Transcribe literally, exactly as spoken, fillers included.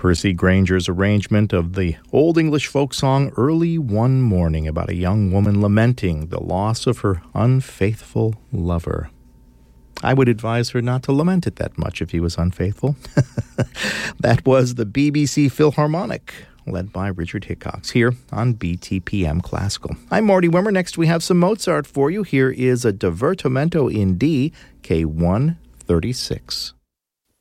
Percy Granger's arrangement of the Old English folk song Early One Morning, about a young woman lamenting the loss of her unfaithful lover. I would advise her not to lament it that much if he was unfaithful. That was the B B C Philharmonic, led by Richard Hickox, here on B T P M Classical. I'm Marty Wimmer. Next we have some Mozart for you. Here is a Divertimento in D, K one thirty-six.